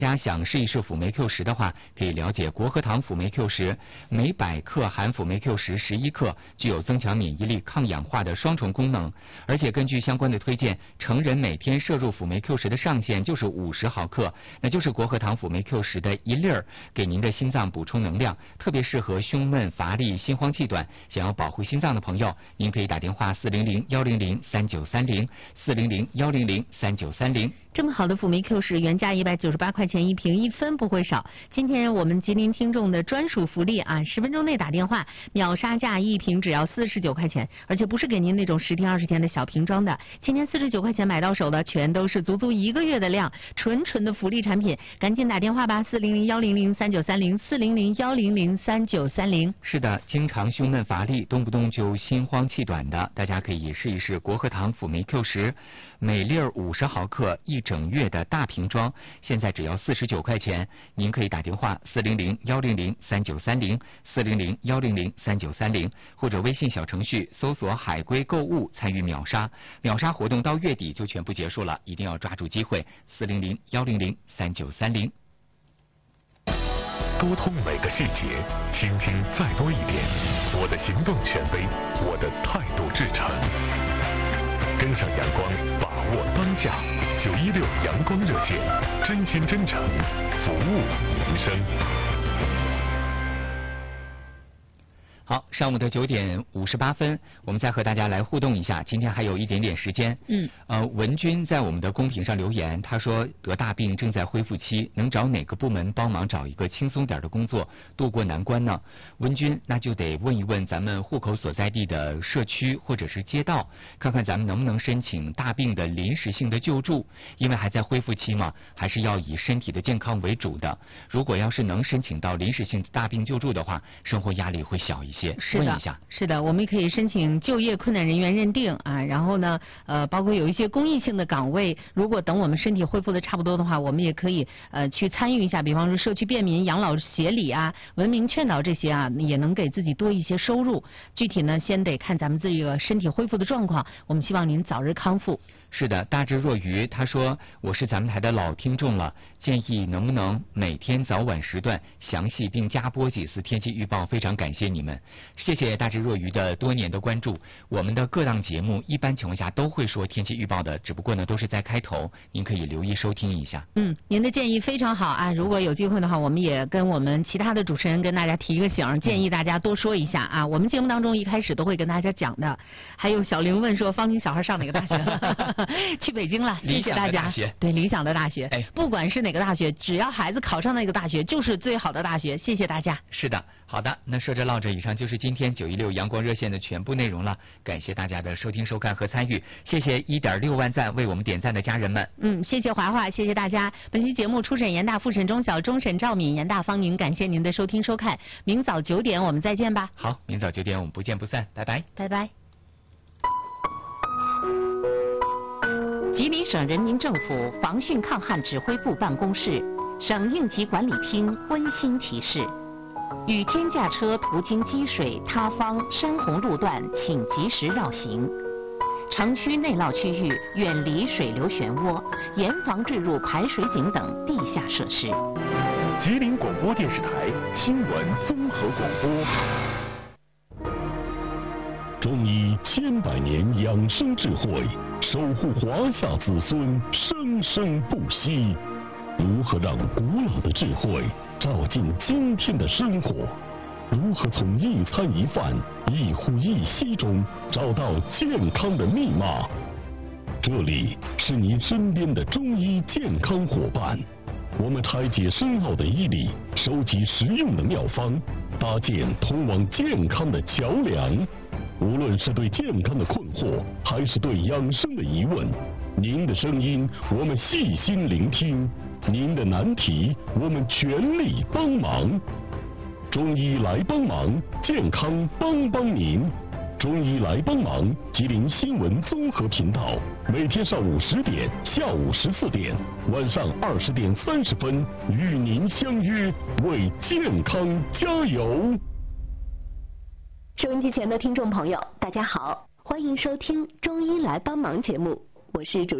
大家想试一试辅酶 Q10的话，可以了解国和堂辅酶 Q10，每100克含辅酶 Q10 11克，具有增强免疫力、抗氧化的双重功能。而且根据相关的推荐，成人每天摄入辅酶 Q10的上限就是50毫克，那就是国和堂辅酶 Q10的1粒，给您的心脏补充能量，特别适合胸闷、乏力、心慌气短，想要保护心脏的朋友，您可以打电话400-100-3930，400-100-3930。 这么好的辅酶 Q10，原价198块钱一瓶，1分不会少。今天我们吉林听众的专属福利啊，10分钟内打电话，秒杀价一瓶只要49块钱，而且不是给您那种10天20天的小瓶装的，今天49块钱买到手的，全都是足足1个月的量，纯的福利产品，赶紧打电话吧，400-100-3930，400-100-3930。 是的，经常胸闷乏力，动不动就心慌气短的，大家可以试一试国和堂辅酶 Q10，每粒50毫克1整月的大瓶装，现在只要49块钱，您可以打电话400-100-3930，400-100-3930，或者微信小程序搜索海龟购物参与秒杀，秒杀活动到月底就全部结束了，一定要抓住机会，400-100-3930。 沟通每个细节，倾听再多一点，我的行动权威，我的态度至诚。跟上阳光，把握当下，916阳光热线，真心真诚，服务民生。 好，上午的9点58分，我们再和大家来互动一下。今天还有一点点时间。文军在我们的公屏上留言，他说得大病正在恢复期，能找哪个部门帮忙找一个轻松点的工作，渡过难关呢？文军，那就得问一问咱们户口所在地的社区或者是街道，看看咱们能不能申请大病的临时性的救助，因为还在恢复期嘛，还是要以身体的健康为主的。如果要是能申请到临时性大病救助的话，生活压力会小一些。 是的，我们可以申请就业困难人员认定啊，然后呢，包括有一些公益性的岗位，如果等我们身体恢复的差不多的话，我们也可以去参与一下，比方说社区便民、养老协理啊、文明劝导这些啊，也能给自己多一些收入。具体呢，先得看咱们这个身体恢复的状况，我们希望您早日康复。 是的，大智若愚，他说我是咱们台的老听众了，建议能不能每天早晚时段详细并加播几次天气预报，非常感谢你们。谢谢大智若愚的多年的关注。我们的各档节目一般情况下都会说天气预报的，只不过呢都是在开头，您可以留意收听一下。 您的建议非常好啊！如果有机会的话，我们也跟我们其他的主持人跟大家提一个醒，建议大家多说一下啊。我们节目当中一开始都会跟大家讲的。还有小玲问说，方婷小孩上哪个大学？去北京了，谢谢大家。对，理想的大学，不管是哪个大学，只要孩子考上那个大学，就是最好的大学。谢谢大家。 是的，好的，那说着唠着，以上就是今天916阳光热线的全部内容了。感谢大家的收听、收看和参与，谢谢1.6万赞为我们点赞的家人们。 谢谢华华，谢谢大家。本期节目初审严大、复审中小、中审赵敏、严大方宁，感谢您的收听收看。明早9点我们再见吧。 好，明早9点我们不见不散，拜拜。 拜拜。 吉林省人民政府防汛抗旱指挥部办公室、省应急管理厅温馨提示：雨天驾车途经积水、塌方、山洪路段，请及时绕行；城区内涝区域远离水流漩涡，严防坠入排水井等地下设施。 吉林广播电视台新闻综合广播。中医千百年养生智慧，守护华夏子孙生生不息。如何让古老的智慧照进今天的生活？如何从一餐一饭、一呼一吸中找到健康的密码？这里是您身边的中医健康伙伴，我们拆解深奥的医理，收集实用的妙方，搭建通往健康的桥梁。无论是对健康的困惑，还是对养生的疑问，您的声音我们细心聆听，您的难题我们全力帮忙。中医来帮忙，健康帮您。中医来帮忙，吉林新闻综合频道，每天上午10点、下午14点、晚上20点30分，与您相约，为健康加油。 收音机前的听众朋友，大家好，欢迎收听《中医来帮忙》节目，我是主